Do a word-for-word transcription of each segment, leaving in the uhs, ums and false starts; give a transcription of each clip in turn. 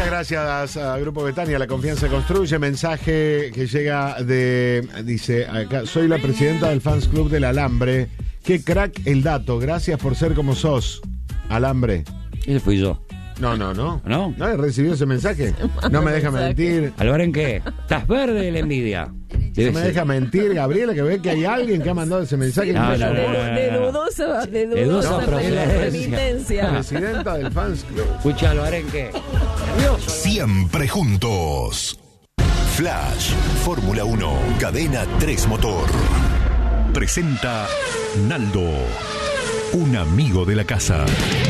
Muchas gracias a Grupo Betania, la confianza construye. Mensaje que llega de, dice acá, soy la presidenta del Fans Club del Alambre. Qué crack el dato, gracias por ser como sos. Alambre. Ese fui yo. No, no, no. ¿No? ¿No he recibido ese mensaje? No me deja mentir. ¿Álvaro en qué? ¿Estás verde de la envidia? No me deja mentir, Gabriela, que ve que hay alguien que ha mandado ese mensaje. No, no, no, no, no. De dudosa, de dudosa, De dudosa remitencia. Presidenta del Fans Club. Escucha, Álvaro en qué. Siempre juntos. Flash, Fórmula uno, Cadena tres Motor. Presenta Naldo, un amigo de la casa.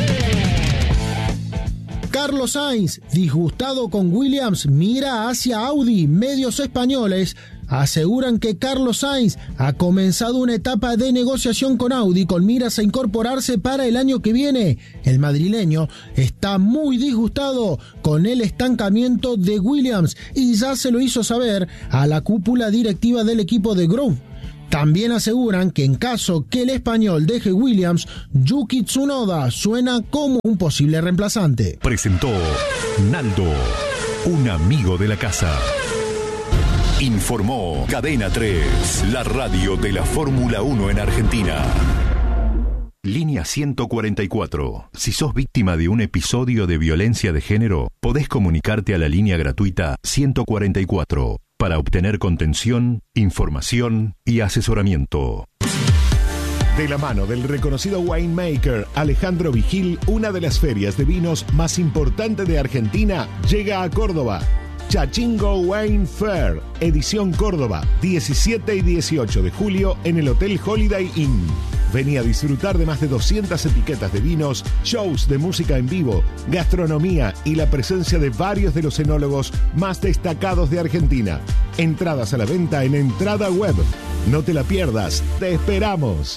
Carlos Sainz, disgustado con Williams, mira hacia Audi. Medios españoles aseguran que Carlos Sainz ha comenzado una etapa de negociación con Audi con miras a incorporarse para el año que viene. El madrileño está muy disgustado con el estancamiento de Williams y ya se lo hizo saber a la cúpula directiva del equipo de Grove. También aseguran que en caso que el español deje Williams, Yuki Tsunoda suena como un posible reemplazante. Presentó Naldo, un amigo de la casa. Informó Cadena tres, la radio de la Fórmula uno en Argentina. Línea ciento cuarenta y cuatro. Si sos víctima de un episodio de violencia de género, podés comunicarte a la línea gratuita ciento cuarenta y cuatro para obtener contención, información y asesoramiento. De la mano del reconocido winemaker Alejandro Vigil, una de las ferias de vinos más importantes de Argentina llega a Córdoba. Chachingo Wine Fair, edición Córdoba, diecisiete y dieciocho de julio en el Hotel Holiday Inn. Vení a disfrutar de más de doscientas etiquetas de vinos, shows de música en vivo, gastronomía y la presencia de varios de los enólogos más destacados de Argentina. Entradas a la venta en Entrada Web. No te la pierdas, te esperamos.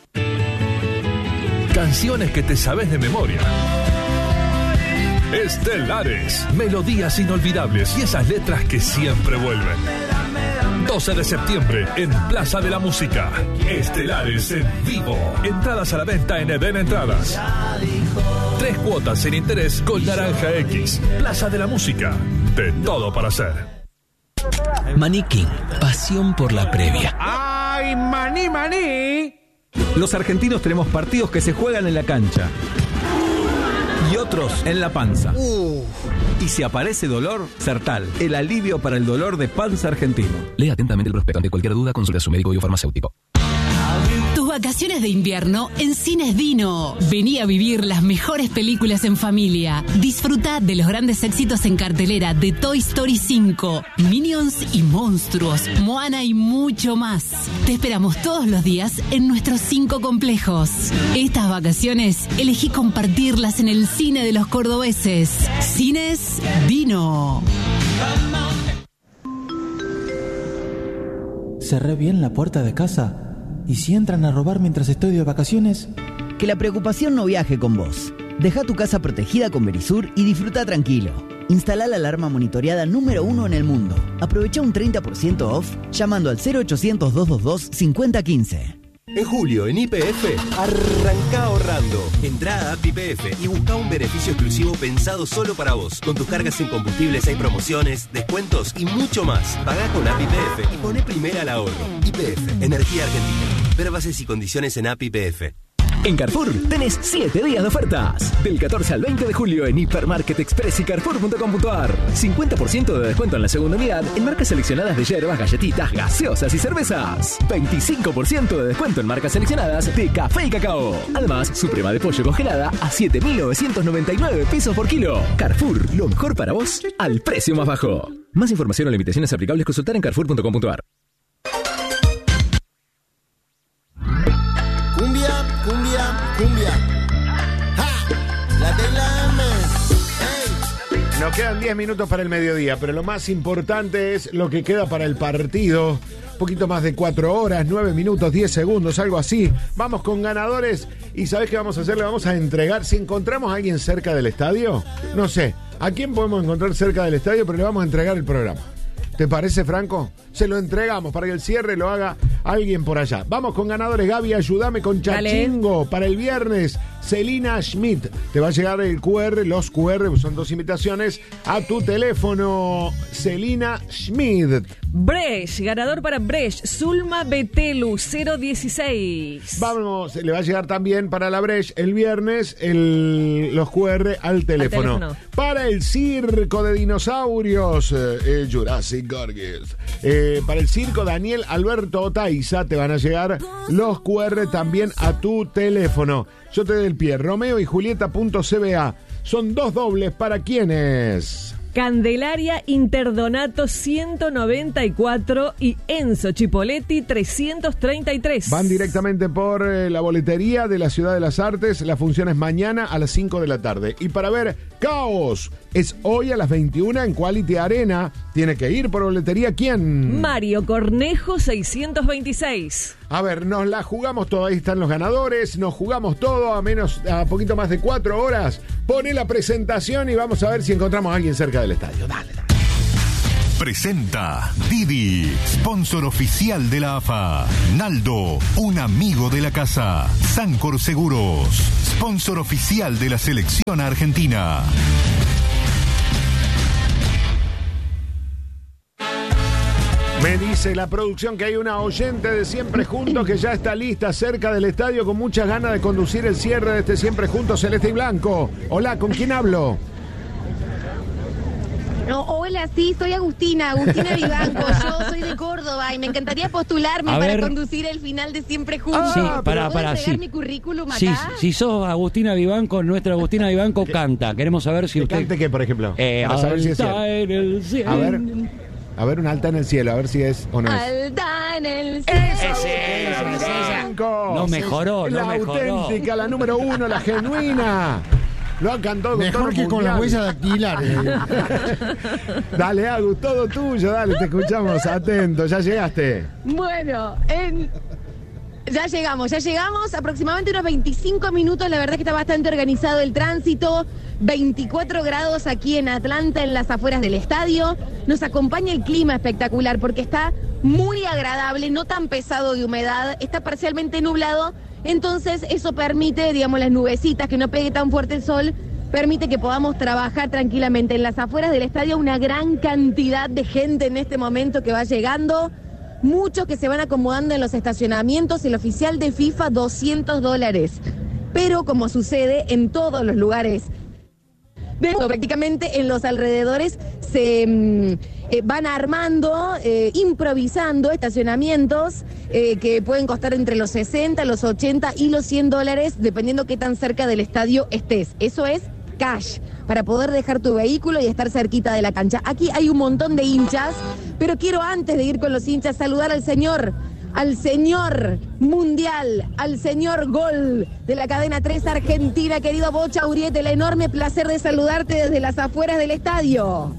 Canciones que te sabes de memoria. Estelares, melodías inolvidables y esas letras que siempre vuelven. doce de septiembre en Plaza de la Música. Estelares en vivo. Entradas a la venta en Eden Entradas. Tres cuotas sin interés con Naranja X. Plaza de la Música. De todo para hacer. Maní King, pasión por la previa. ¡Ay, maní, maní! Los argentinos tenemos partidos que se juegan en la cancha y otros en la panza. Uh. Y si aparece dolor, Sertal, el alivio para el dolor de panza argentino. Lea atentamente el prospecto. Ante cualquier duda, consulte a su médico o farmacéutico. Tus vacaciones de invierno en Cines Dino. Vení a vivir las mejores películas en familia. Disfruta de los grandes éxitos en cartelera de Toy Story cinco, Minions y Monstruos, Moana y mucho más. Te esperamos todos los días en nuestros cinco complejos. Estas vacaciones elegí compartirlas en el cine de los cordobeses. Cines Dino. Cerré bien la puerta de casa. ¿Y si entran a robar mientras estoy de vacaciones? Que la preocupación no viaje con vos. Deja tu casa protegida con Verisur y disfruta tranquilo. Instala la alarma monitoreada número uno en el mundo. Aprovecha un treinta por ciento off llamando al cero ochocientos, doscientos veintidós, cincuenta quince. En julio, en Y P F, arranca ahorrando. Entrá a App Y P F y busca un beneficio exclusivo pensado solo para vos. Con tus cargas en combustibles hay promociones, descuentos y mucho más. Pagá con App Y P F y poné primera al ahorro. Y P F, Energía Argentina. Ver bases y condiciones en App Y P F. En Carrefour tenés siete días de ofertas. Del catorce al veinte de julio en Hipermarket Express y Carrefour punto com punto ar. cincuenta por ciento de descuento en la segunda unidad en marcas seleccionadas de hierbas, galletitas, gaseosas y cervezas. veinticinco por ciento de descuento en marcas seleccionadas de café y cacao. Además, suprema de pollo congelada a siete mil novecientos noventa y nueve pesos por kilo. Carrefour, lo mejor para vos al precio más bajo. Más información o limitaciones aplicables consultar en Carrefour punto com punto ar. Cumbia, cumbia. ¡Ja! La de la M. Hey. Nos quedan diez minutos para el mediodía, pero lo más importante es lo que queda para el partido. Un poquito más de cuatro horas, nueve minutos, diez segundos, algo así. Vamos con ganadores y ¿sabés qué vamos a hacer? Le vamos a entregar, si encontramos a alguien cerca del estadio, no sé, ¿a quién podemos encontrar cerca del estadio? Pero le vamos a entregar el programa. ¿Te parece, Franco? Se lo entregamos para que el cierre lo haga alguien por allá. Vamos con ganadores. Gaby, ayúdame con Chachingo. Dale. Para el viernes, Celina Schmidt. Te va a llegar el cu erre, los cu erre, son dos invitaciones, a tu teléfono. Celina Schmidt. Brecht, ganador para Brecht, Zulma Betelu, cero dieciséis. Vamos, le va a llegar también para la Brecht el viernes el, los cu erre al teléfono. al teléfono. Para el circo de dinosaurios, eh, Jurassic Gorgeous. Eh, para el circo Daniel Alberto Otaiza te van a llegar los cu erre también a tu teléfono. Yo te doy el pie, Romeo y Julieta.cba. Son dos dobles para quienes... Candelaria Interdonato ciento noventa y cuatro y Enzo Chipoletti trescientos treinta y tres. Van directamente por eh, la boletería de la Ciudad de las Artes. La función es mañana a las cinco de la tarde. Y para ver Caos es hoy a las veintiuna en Quality Arena. Tiene que ir por boletería. ¿Quién? Mario Cornejo seiscientos veintiséis. A ver, nos la jugamos todo. Ahí están los ganadores. Nos jugamos todo a menos, a poquito más de cuatro horas. Pone la presentación y vamos a ver si encontramos a alguien cerca del estadio. Dale, dale. Presenta Didi, sponsor oficial de la A F A. Naldo, un amigo de la casa. Sancor Seguros, sponsor oficial de la selección argentina. Me dice la producción que hay una oyente de Siempre Juntos que ya está lista cerca del estadio con muchas ganas de conducir el cierre de este Siempre Juntos Celeste y Blanco. Hola, ¿con quién hablo? No, hola, sí, soy Agustina, Agustina Vivanco. Yo soy de Córdoba y me encantaría postularme A para ver. conducir el final de Siempre Juntos. Sí, ¿Puedo para, para, entregar sí. mi currículum acá? Sí, si sos Agustina Vivanco, nuestra Agustina Vivanco canta. Queremos saber si usted... ¿Cante qué, por ejemplo? Eh, Para saber si es alta cierto. en el cielo. A ver, a ver, una alta en el cielo, a ver si es o no es. Alta en el cielo. Ese, ese. No mejoró, no la mejoró. auténtica, la número uno, la genuina. Lo han cantado con Mejor todo que con mundial. las huellas dactilares. Dale, Agus, todo tuyo, dale, te escuchamos, atento, ya llegaste. Bueno, en... ya llegamos, ya llegamos, aproximadamente unos veinticinco minutos, la verdad que está bastante organizado el tránsito, veinticuatro grados aquí en Atlanta, en las afueras del estadio, nos acompaña el clima espectacular porque está muy agradable, no tan pesado de humedad, está parcialmente nublado, entonces eso permite, digamos, las nubecitas, que no pegue tan fuerte el sol, permite que podamos trabajar tranquilamente. En las afueras del estadio una gran cantidad de gente en este momento que va llegando, muchos que se van acomodando en los estacionamientos, el oficial de FIFA doscientos dólares. Pero como sucede en todos los lugares, de, prácticamente en los alrededores se mm, eh, van armando, eh, improvisando estacionamientos eh, que pueden costar entre los sesenta, los ochenta y los cien dólares, dependiendo qué tan cerca del estadio estés. Eso es cash, para poder dejar tu vehículo y estar cerquita de la cancha. Aquí hay un montón de hinchas, pero quiero antes de ir con los hinchas saludar al señor, al señor mundial, al señor gol de la cadena tres Argentina, querido Bocha Uriete, el enorme placer de saludarte desde las afueras del estadio.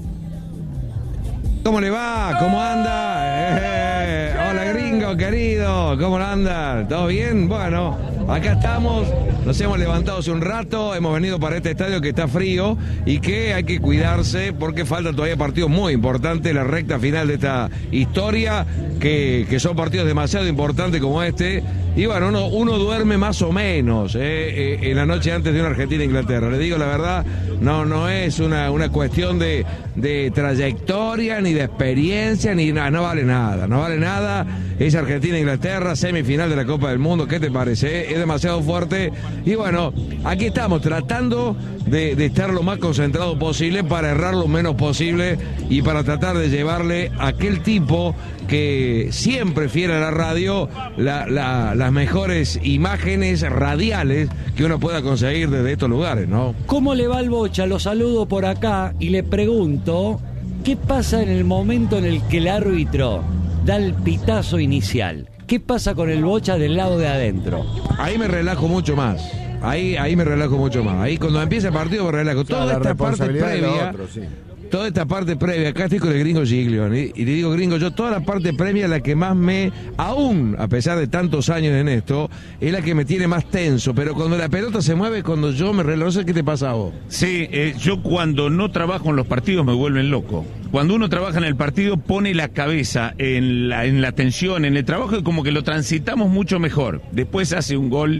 ¿Cómo le va? ¿Cómo anda? Eh, hola gringo, querido, ¿cómo anda? ¿Todo bien? Bueno, acá estamos, nos hemos levantado hace un rato, hemos venido para este estadio que está frío y que hay que cuidarse porque faltan todavía partidos muy importantes, la recta final de esta historia, que, que son partidos demasiado importantes como este. Y bueno, uno, uno duerme más o menos eh, eh, en la noche antes de una Argentina-Inglaterra. Le digo la verdad, no, no es una, una cuestión de, de trayectoria, ni de experiencia, ni nada, no vale nada, no vale nada. Es Argentina-Inglaterra, semifinal de la Copa del Mundo, ¿qué te parece? Es demasiado fuerte. Y bueno, aquí estamos tratando de, de estar lo más concentrado posible para errar lo menos posible y para tratar de llevarle a aquel tipo que siempre fiel a la radio, la, la, las mejores imágenes radiales que uno pueda conseguir desde estos lugares, ¿no? ¿Cómo le va al Bocha? Lo saludo por acá y le pregunto, ¿qué pasa en el momento en el que el árbitro da el pitazo inicial? ¿Qué pasa con el Bocha del lado de adentro? Ahí me relajo mucho más. ahí, ahí me relajo mucho más. Ahí cuando empieza el partido me relajo. Toda O sea, la esta parte responsabilidad de lo previa, otro, sí. toda esta parte previa, acá estoy con el gringo Giglioni, y le digo, gringo, yo toda la parte previa es la que más me, aún a pesar de tantos años en esto, es la que me tiene más tenso, pero cuando la pelota se mueve, cuando yo me relajo, no sé qué te pasa a vos. Sí, eh, yo cuando no trabajo en los partidos me vuelven loco. Cuando uno trabaja en el partido pone la cabeza en la, en la tensión, en el trabajo, y como que lo transitamos mucho mejor. Después hace un gol,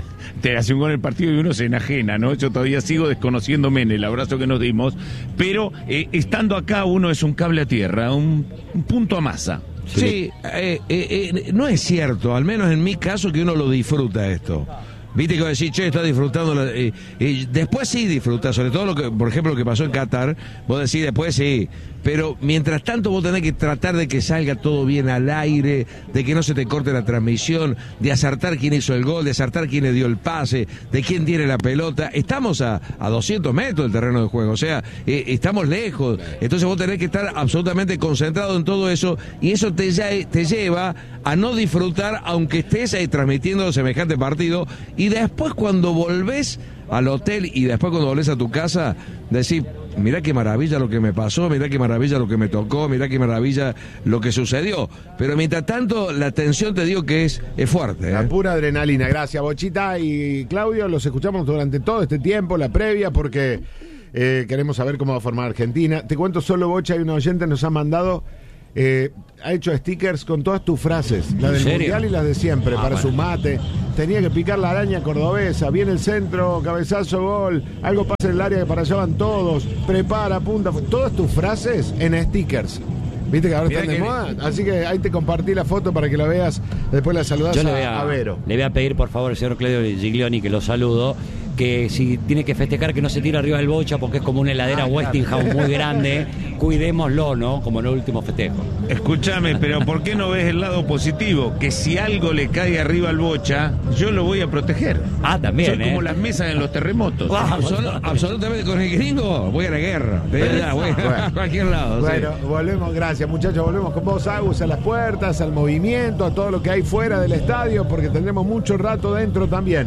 te hace un gol en el partido y uno se enajena, ¿no? Yo todavía sigo desconociéndome en el abrazo que nos dimos, pero eh, estando acá uno es un cable a tierra, un, un punto a masa. Sí, sí eh, eh, eh, no es cierto, al menos en mi caso, que uno lo disfruta esto. Viste que decís, che, está disfrutando. La, eh, eh, después sí disfruta, sobre todo lo que, por ejemplo, lo que pasó en Qatar. Vos decís, después sí. Pero mientras tanto vos tenés que tratar de que salga todo bien al aire, de que no se te corte la transmisión, de acertar quién hizo el gol, de acertar quién le dio el pase, de quién tiene la pelota. Estamos a, a doscientos metros del terreno de juego, o sea, eh, estamos lejos. Entonces vos tenés que estar absolutamente concentrado en todo eso, y eso te, te lleva a no disfrutar aunque estés ahí transmitiendo semejante partido. Y después cuando volvés al hotel y después cuando volvés a tu casa, decís, mirá qué maravilla lo que me pasó, mirá qué maravilla lo que me tocó, mirá qué maravilla lo que sucedió. Pero mientras tanto, la tensión, te digo que es, es fuerte. ¿eh? La pura adrenalina. Gracias, Bochita y Claudio. Los escuchamos durante todo este tiempo, la previa, porque eh, queremos saber cómo va a formar Argentina. Te cuento solo, Bocha, hay un oyente nos ha mandado... Eh, ha hecho stickers con todas tus frases, la del mundial y las de siempre, ah, para bueno. su mate. Tenía que picar la araña cordobesa, viene el centro, cabezazo, gol, algo pasa en el área que para allá van todos, prepara, punta, todas tus frases en stickers. Viste que ahora Mirá están de moda, me... así que ahí te compartí la foto para que la veas, después la saludás Yo a, le voy a, a Vero. Le voy a pedir por favor al señor Claudio Giglioni, que lo saludo, que si tiene que festejar que no se tire arriba del Bocha porque es como una heladera ah, Westinghouse claro. muy grande, cuidémoslo, ¿no? Como en el último festejo. Escúchame, pero ¿por qué no ves el lado positivo? Que si algo le cae arriba al Bocha, yo lo voy a proteger. Ah, también, Soy ¿eh? como las mesas en los terremotos. Wow, Absol- absolutamente, con el gringo voy a la guerra. Ya, voy a, a cualquier lado. Bueno, sí. volvemos, gracias muchachos, volvemos con vos, Agus, a las puertas, al movimiento, a todo lo que hay fuera del estadio, porque tendremos mucho rato dentro también.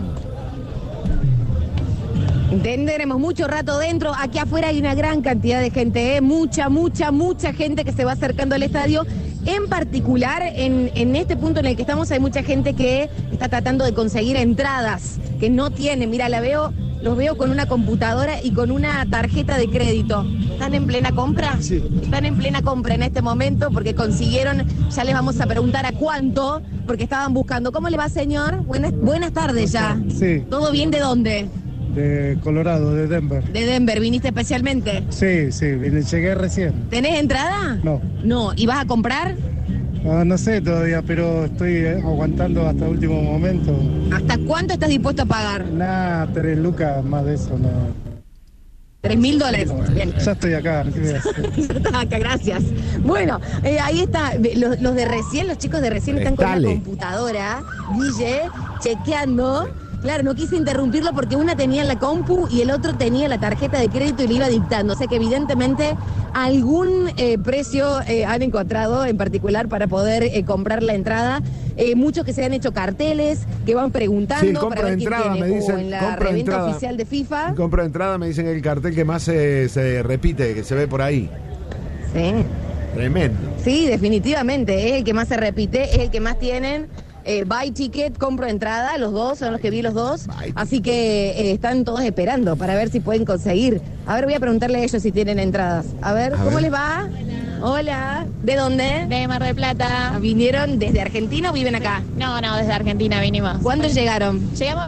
Tendremos mucho rato dentro. Aquí afuera hay una gran cantidad de gente, ¿eh? mucha, mucha, mucha gente que se va acercando al estadio. En particular, en, en este punto en el que estamos, hay mucha gente que está tratando de conseguir entradas, que no tiene. Mira, la veo, los veo con una computadora y con una tarjeta de crédito. ¿Están en plena compra? Sí. Están en plena compra en este momento porque consiguieron, ya les vamos a preguntar a cuánto, porque estaban buscando. ¿Cómo le va, señor? Buenas, buenas tardes ya. Sí. ¿Todo bien? ¿De dónde? De Colorado, de Denver. ¿De Denver? ¿Viniste especialmente? Sí, sí, vine, llegué recién. ¿Tenés entrada? No. No. ¿Y vas a comprar? Ah, no sé todavía, pero estoy aguantando hasta el último momento. ¿Hasta cuánto estás dispuesto a pagar? Nada, tres lucas, más de eso, no. Tres mil dólares. Bien. Ya estoy acá. ¿Qué voy a hacer? Ya estás acá, gracias. Bueno, eh, ahí está. Los, los de recién, los chicos de recién están con Dale. la computadora, Guille, chequeando. Claro, no quise interrumpirlo porque una tenía la compu y el otro tenía la tarjeta de crédito y le iba dictando. O sea que evidentemente algún eh, precio eh, han encontrado en particular para poder eh, comprar la entrada. Eh, muchos que se han hecho carteles, que van preguntando Sí, compro para ver entrada, quién tiene. me dicen, o en la compro reventa entrada. oficial de FIFA. Compro entrada, me dicen el cartel que más se, se repite, que se ve por ahí. Sí. Tremendo. Sí, definitivamente, es el que más se repite, es el que más tienen. Eh, buy ticket, compro entrada, los dos, son los que vi los dos. Así que eh, están todos esperando para ver si pueden conseguir. A ver, voy a preguntarle a ellos si tienen entradas. A ver, A ¿cómo ver. les va? Hola. ¿De dónde? De Mar del Plata. ¿Vinieron desde Argentina o viven acá? No, no, desde Argentina vinimos. ¿Cuándo llegaron? Llegamos...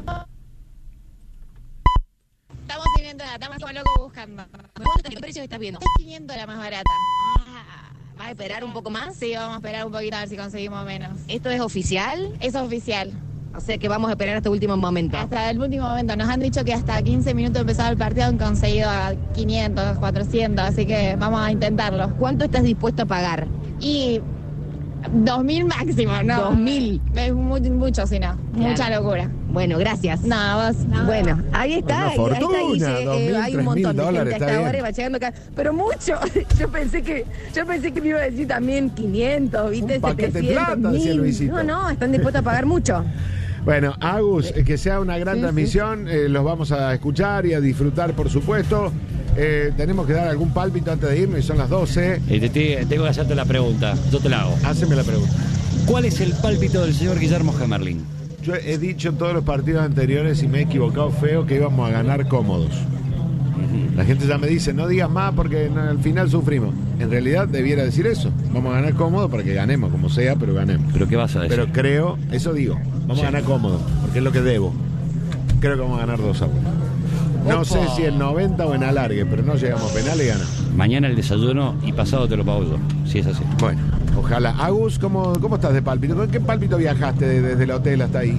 Estamos teniendo nada, estamos como locos buscando. ¿Cuántos precios estás viendo? Es quinientos la más barata. ¿Vas a esperar un poco más? Sí, vamos a esperar un poquito a ver si conseguimos menos. ¿Esto es oficial? Es oficial. O sea que vamos a esperar hasta el último momento. Hasta el último momento. Nos han dicho que hasta quince minutos empezado el partido han conseguido a quinientos, cuatrocientos, así que vamos a intentarlo. ¿Cuánto estás dispuesto a pagar? Y dos mil máximo, ¿no? Dos mil. Es muy, mucho, si no. Claro. Mucha locura. Bueno, gracias. No, vos. No. Bueno, ahí está. Una fortuna, ahí está, Guille. dos mil, Eh, hay un tres mil montón de dólares, gente está hasta bien. ahora y va llegando acá. Pero mucho. Yo pensé que yo pensé que me iba a decir también quinientos, ¿viste? Un paquete de setecientos, plata, decía mil. Luisito. No, no, están dispuestos a pagar mucho. Bueno, Agus, eh, que sea una gran Sí, transmisión, eh, los vamos a escuchar y a disfrutar, por supuesto. Eh, tenemos que dar algún pálpito antes de irnos y son las doce. Y te, te- tengo que hacerte la pregunta, yo te la hago. Haceme la pregunta. ¿Cuál es el pálpito del señor Guillermo Gemerling? Yo he dicho en todos los partidos anteriores y me he equivocado feo que íbamos a ganar cómodos. La gente ya me dice, no digas más porque no, al final sufrimos. En realidad debiera decir eso. Vamos a ganar cómodo para que ganemos, como sea, pero ganemos. ¿Pero qué vas a decir? Pero creo, eso digo, vamos Sí. a ganar cómodo, porque es lo que debo. Creo que vamos a ganar dos a uno. No Opa. sé si en noventa o en alargue, pero no llegamos a penal y ganamos. Mañana el desayuno y pasado te lo pago yo, si es así. Bueno, ojalá. Agus, ¿cómo, cómo estás de pálpito? ¿Con qué pálpito viajaste de- desde el hotel hasta ahí?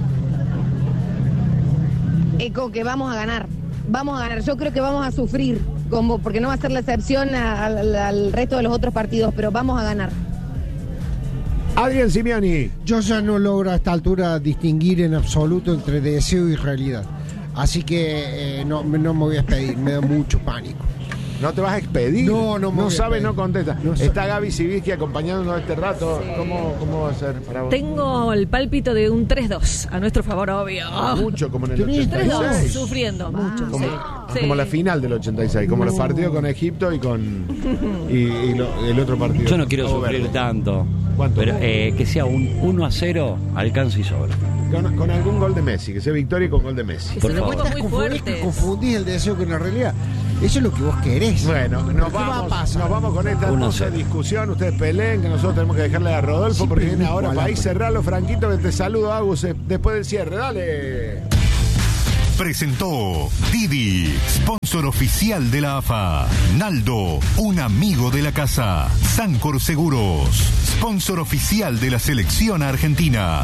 Eco, que vamos a ganar. Vamos a ganar. Yo creo que vamos a sufrir, como porque no va a ser la excepción a- al, al resto de los otros partidos, pero vamos a ganar. Adrián Simeoni. Yo ya no logro a esta altura distinguir en absoluto entre deseo y realidad. Así que eh, no, no me voy a despedir, me da mucho pánico. ¿No te vas a expedir? No, no me No voy a sabe, expedir. no contesta. No sabe. Está Gaby Sibisky acompañándonos este rato. ¿Cómo, ¿Cómo va a ser para vos? Tengo el pálpito de un tres dos, a nuestro favor, obvio. Mucho, como en el Tenés ochenta y tres dos, seis. sufriendo mucho. Como, sí. ah, Sí. como la final del ochenta y seis, como los partidos con Egipto y con y, y lo- el otro partido. Yo no quiero Cabo sufrir Verde. tanto. ¿Cuánto? Pero eh, que sea un uno a cero, alcanza y sobra. Con, con algún gol de Messi, que sea victoria con gol de Messi. Que Por se lo favor. pongan muy Confundís, fuertes. confundís el deseo con la realidad. Eso es lo que vos querés. Bueno, ¿Pero nos qué va a vamos, pasar? nos vamos con esta Uno hermosa cero. discusión. Ustedes peleen, que nosotros tenemos que dejarle a Rodolfo Siempre porque el viene mismo ahora para ahí alambre. cerrarlo, Franquito, que te saludo, Agus, eh, después del cierre. Dale. Presentó Didi, sponsor oficial de la A F A. Naldo, un amigo de la casa. Sancor Seguros, sponsor oficial de la selección argentina.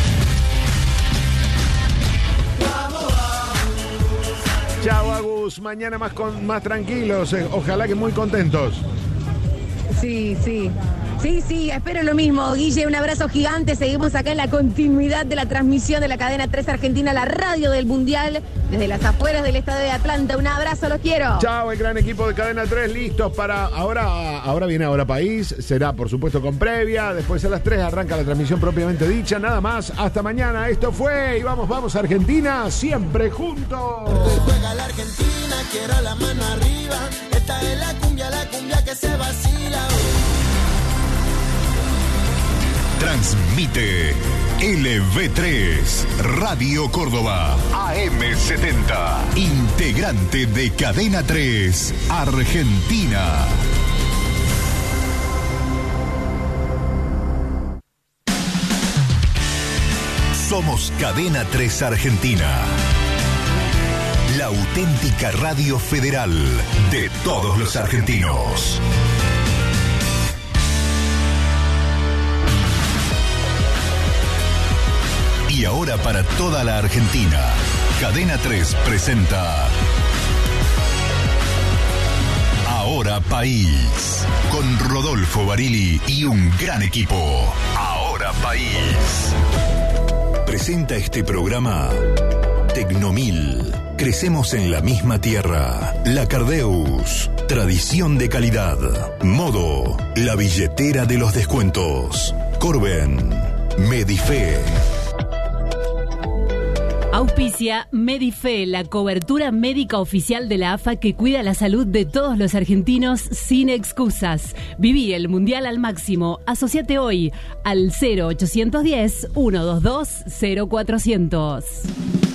Chao, Agus. Mañana más, con, más tranquilos. eh, Ojalá que muy contentos. Sí, sí. Sí, sí, espero lo mismo. Guille, un abrazo gigante. Seguimos acá en la continuidad de la transmisión de la cadena tres Argentina, la radio del Mundial, desde las afueras del estadio de Atlanta. Un abrazo, los quiero. Chao, el gran equipo de Cadena tres, listos para ahora. Ahora viene Ahora País, será por supuesto con previa. Después a las tres arranca la transmisión propiamente dicha. Nada más, hasta mañana. Esto fue y vamos, vamos Argentina, siempre juntos. Juega la Argentina, quiero la mano arriba. Esta es la cumbia, la cumbia que se vacila. Transmite L V tres, Radio Córdoba, A M setenta, integrante de Cadena tres, Argentina. Somos Cadena tres Argentina, la auténtica radio federal de todos los argentinos. Y ahora para toda la Argentina, Cadena tres presenta Ahora País, con Rodolfo Barili y un gran equipo. Ahora País. Presenta este programa Tecnomil. Crecemos en la misma tierra. La Cardeus. Tradición de calidad. Modo. La billetera de los descuentos. Corben. Medife. Auspicia Medife, la cobertura médica oficial de la A F A que cuida la salud de todos los argentinos sin excusas. Viví el Mundial al máximo. Asociate hoy al cero ochocientos diez, ciento veintidós, cero cuatrocientos.